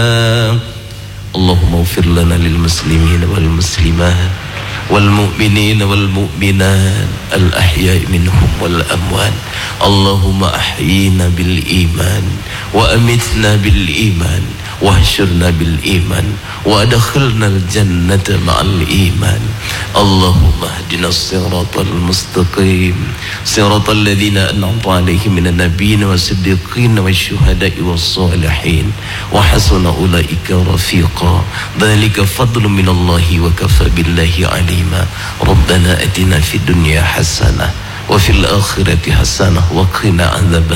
اللهم اغفر لنا للمسلمين والمسلمات والمؤمنين والمؤمنات الأحياء منهم والأموات. اللهم أحيينا بالإيمان وأمتنا بالإيمان واحشرنا بالإيمان وأدخلنا الجنة مع الإيمان. اللهم اهدنا الصراط المستقيم صراط الذين أنعمت عليهم من النبيين والصديقين والشهداء والصالحين وحسن أولئك رفيقا. ذلك فضل من الله وكفى بالله عليما. ربنا أتنا في الدنيا حسنة وفي الآخرة حسنة وقنا عذاب